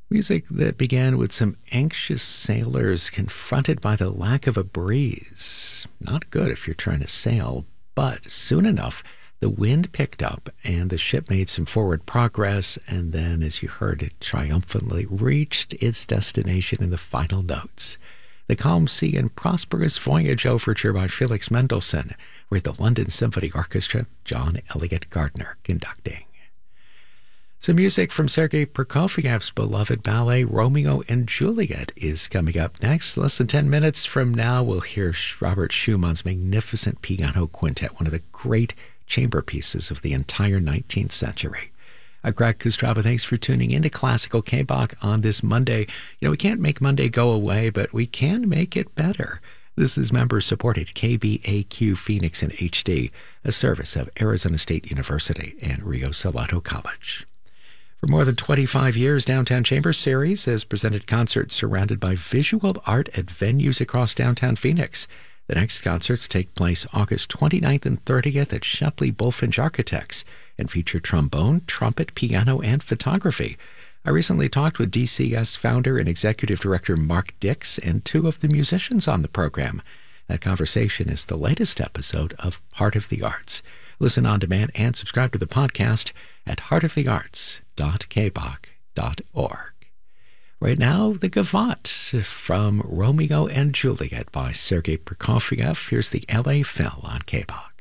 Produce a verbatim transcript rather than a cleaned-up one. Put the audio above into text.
Music that began with some anxious sailors confronted by the lack of a breeze. Not good if you're trying to sail, but soon enough, the wind picked up and the ship made some forward progress, and then, as you heard, it triumphantly reached its destination in the final notes. The Calm Sea and Prosperous Voyage Overture by Felix Mendelssohn, with the London Symphony Orchestra, John Eliot Gardiner conducting. Some music from Sergei Prokofiev's beloved ballet Romeo and Juliet is coming up next. Less than ten minutes from now, we'll hear Robert Schumann's magnificent piano quintet, one of the great chamber pieces of the entire nineteenth century. I'm Greg Kustraba. Thanks for tuning in to Classical K-Bach on this Monday. You know, we can't make Monday go away, but we can make it better. This is member-supported K B A Q Phoenix in H D, a service of Arizona State University and Rio Salado College. For more than twenty-five years, Downtown Chamber Series has presented concerts surrounded by visual art at venues across downtown Phoenix. The next concerts take place August twenty-ninth and thirtieth at Shepley Bulfinch Architects and feature trombone, trumpet, piano, and photography. I recently talked with D C S founder and executive director Mark Dix and two of the musicians on the program. That conversation is the latest episode of Heart of the Arts. Listen on demand and subscribe to the podcast at heart of the arts dot k bach dot org. Right now, the Gavotte from Romeo and Juliet by Sergei Prokofiev. Here's the L A Phil on K-Bach.